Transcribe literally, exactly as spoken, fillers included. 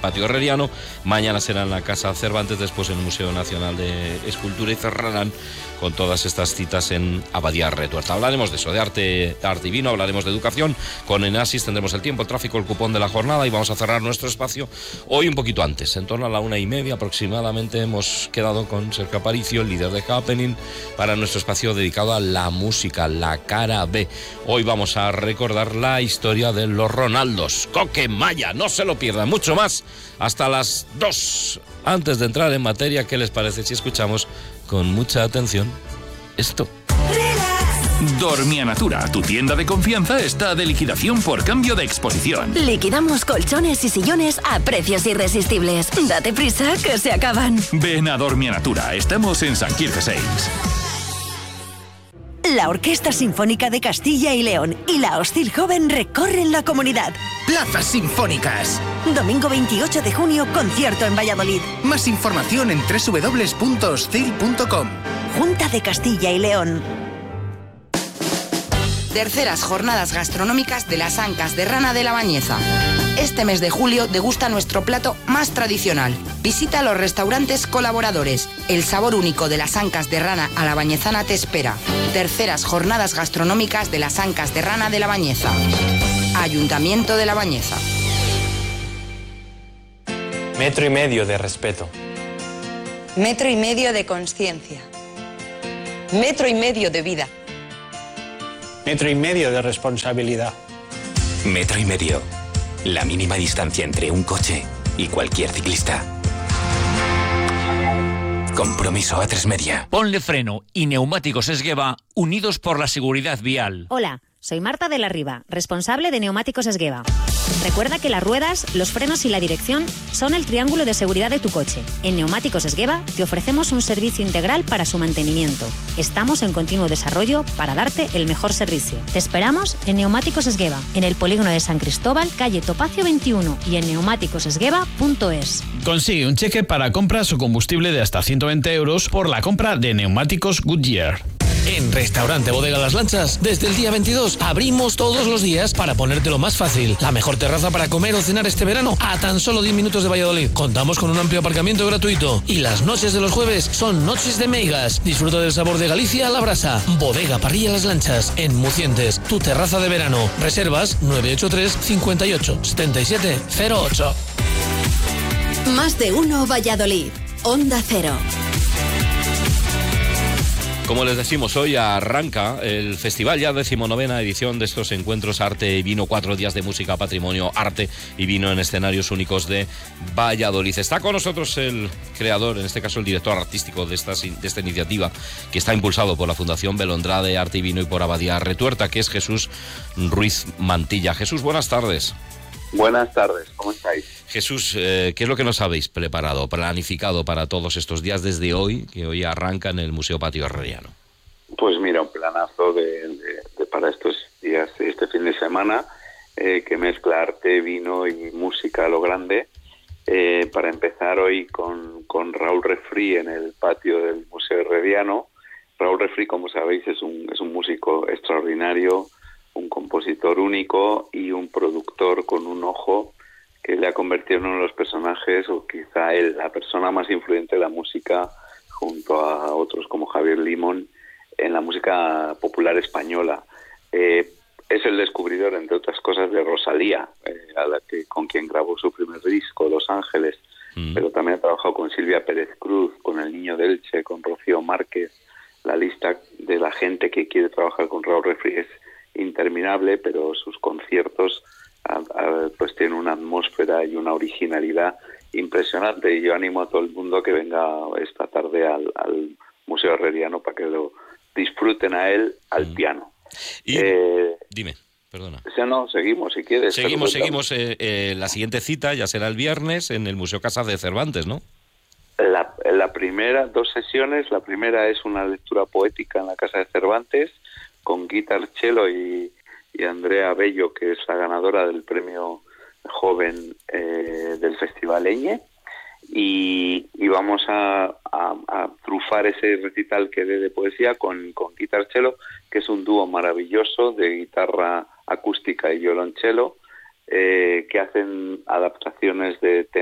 Patio Herreriano. Mañana será en la Casa Cervantes, después en el Museo Nacional de Escultura, y cerrarán con todas estas citas en Abadía Retuerta. Hablaremos de eso, de arte, de arte y vino, hablaremos de educación. Con Enasis tendremos el tiempo, el tráfico, el cupón de la jornada, y vamos a cerrar nuestro espacio hoy un poquito antes, en torno a la una y media aproximadamente. Hemos quedado con Sergio Aparicio, el líder de Happening, para nuestro espacio dedicado a la música, la cara B. Hoy vamos a recordar la historia de los Ronaldos. Coque Maya, no se lo pierdan. Mucho más hasta las dos. Antes de entrar en materia, ¿qué les parece si escuchamos con mucha atención esto? Dormia Natura, tu tienda de confianza, está de liquidación por cambio de exposición. Liquidamos colchones y sillones a precios irresistibles. Date prisa, que se acaban. Ven a Dormia Natura, estamos en San Quirce seis. La Orquesta Sinfónica de Castilla y León y la Hostil Joven recorren la comunidad. Plazas Sinfónicas. Domingo veintiocho de junio, concierto en Valladolid. Más información en doble u doble u doble u punto hostil punto com. Junta de Castilla y León. Terceras jornadas gastronómicas de las Ancas de Rana de la Bañeza. Este mes de julio degusta nuestro plato más tradicional. Visita los restaurantes colaboradores. El sabor único de las Ancas de Rana a la Bañezana te espera. Terceras jornadas gastronómicas de las Ancas de Rana de la Bañeza. Ayuntamiento de la Bañeza. Metro y medio de respeto. Metro y medio de conciencia. Metro y medio de vida. Metro y medio de responsabilidad. Metro y medio. La mínima distancia entre un coche y cualquier ciclista. Compromiso A tres Media. Ponle Freno y Neumáticos Esgueva, unidos por la seguridad vial. Hola, soy Marta de la Riva, responsable de Neumáticos Esgueva. Recuerda que las ruedas, los frenos y la dirección son el triángulo de seguridad de tu coche. En Neumáticos Esgueva te ofrecemos un servicio integral para su mantenimiento. Estamos en continuo desarrollo para darte el mejor servicio. Te esperamos en Neumáticos Esgueva, en el polígono de San Cristóbal, calle Topacio veintiuno, y en neumáticos esgueva punto es. Consigue un cheque para compras o combustible de hasta ciento veinte euros por la compra de neumáticos Goodyear. En Restaurante Bodega Las Lanchas, desde el día veintidós, abrimos todos los días para ponértelo más fácil. La mejor terraza para comer o cenar este verano a tan solo diez minutos de Valladolid. Contamos con un amplio aparcamiento gratuito. Y las noches de los jueves son noches de meigas. Disfruta del sabor de Galicia a la brasa. Bodega Parrilla Las Lanchas, en Mucientes, tu terraza de verano. Reservas nueve ocho tres, cinco ocho, siete siete cero ocho. Más de uno Valladolid. Onda Cero. Como les decimos, hoy arranca el festival, ya decimonovena edición de estos encuentros Arte y Vino, cuatro días de música, patrimonio, arte y vino en escenarios únicos de Valladolid. Está con nosotros el creador, en este caso el director artístico de esta, de esta iniciativa, que está impulsado por la Fundación Belondrade Arte y Vino y por Abadía Retuerta, que es Jesús Ruiz Mantilla. Jesús, buenas tardes. Buenas tardes, ¿cómo estáis? Jesús, eh, ¿qué es lo que nos habéis preparado, planificado para todos estos días desde hoy, que hoy arranca en el Museo Patio Herreriano? Pues mira, un planazo de, de, de para estos días, este fin de semana, eh, que mezcla arte, vino y música a lo grande. Eh, para empezar hoy con, con Raúl Refri en el patio del Museo Herreriano. Raúl Refri, como sabéis, es un, es un músico extraordinario, un compositor único y un productor con un ojo que le ha convertido en uno de los personajes, o quizá él, la persona más influyente de la música, junto a otros como Javier Limón, en la música popular española. Eh, es el descubridor, entre otras cosas, de Rosalía, eh, a la que, con quien grabó su primer disco, Los Ángeles, mm. pero también ha trabajado con Silvia Pérez Cruz, con El Niño de Elche, con Rocío Márquez. La lista de la gente que quiere trabajar con Raúl Refri es interminable, pero sus conciertos a, a, pues tienen una atmósfera y una originalidad impresionante, y yo animo a todo el mundo que venga esta tarde al, al Museo Herreriano para que lo disfruten a él al mm. piano. Y, eh, dime, perdona. O sea, no, seguimos si quieres. Seguimos, seguimos. Eh, eh, la siguiente cita ya será el viernes en el Museo Casa de Cervantes, ¿no? La, la primera, dos sesiones. La primera es una lectura poética en la Casa de Cervantes con Guitar Cello y, y Andrea Bello, que es la ganadora del premio joven eh, del Festival Eñe, y, y vamos a, a, a trufar ese recital que dé de poesía con, con Guitar Cello, que es un dúo maravilloso de guitarra acústica y violonchelo, eh, que hacen adaptaciones de temas